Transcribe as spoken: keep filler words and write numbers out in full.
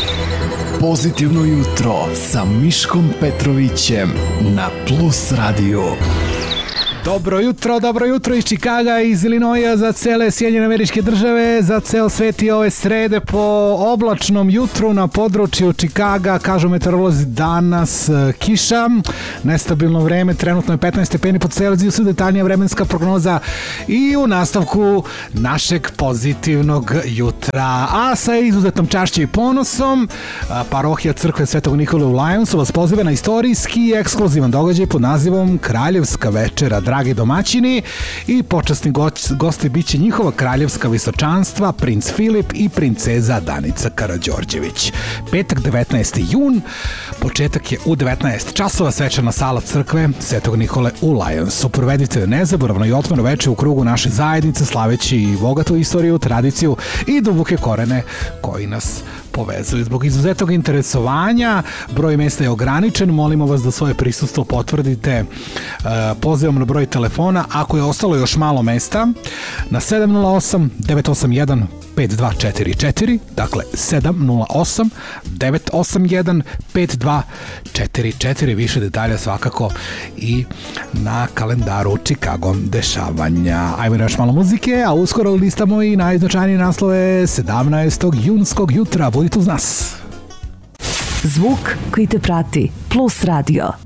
Pozitivno jutro sa Miškom Petrovićem na Plus Radio. Dobro jutro, dobro jutro iz Čikaga, iz Ilinoja za cele Sjedinjene Američke Države, za ceo svet i ove srede po oblačnom jutru na području Čikaga. Kažu meteorolozi danas kiša, nestabilno vreme, trenutno je petnaest stepeni po Celzijusu, detaljnija vremenska prognoza i u nastavku našeg pozitivnog jutra. A sa izuzetnom čašću i ponosom, parohija crkve Svetog Nikole u Lionsu vas poziva na istorijski i ekskluzivan događaj pod nazivom Kraljevska večera. Dragi domaćini i počasni gosti bit će njihova kraljevska visočanstva, princ Filip i princeza Danica Karađorđević. Petak devetnaesti jun, početak je u devetnaest časova, svečana sala crkve Svetog Nikole u Lionsu. Provedite nezaboravno i otvoreno veče u krugu naše zajednice, slaveći i bogatu istoriju, tradiciju i duboke korene koji nas povezuju. Zbog izuzetnog interesovanja, broj mesta je ograničen, molimo vas da svoje prisustvo potvrdite pozivom na broj telefona, ako je ostalo još malo mesta, na sedam nula osam devet osam jedan pet dva četiri četiri, dakle sedam nula osam devet osam jedan pet dva četiri četiri, više detalja svakako i na kalendaru Chicago dešavanja. Ajmo još malo muzike, a uskoro listamo i najznačajnije naslove sedamnaestog junskog jutra. Budite uz nas. Zvuk koji te prati. Plus Radio.